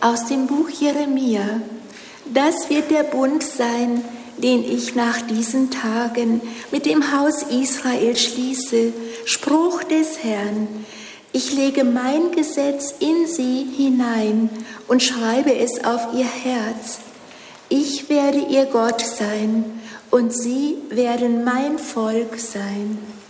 aus dem Buch Jeremia. Das wird der Bund sein, den ich nach diesen Tagen mit dem Haus Israel schließe. Spruch des Herrn: Ich lege mein Gesetz in sie hinein und schreibe es auf ihr Herz. Ich werde ihr Gott sein und sie werden mein Volk sein.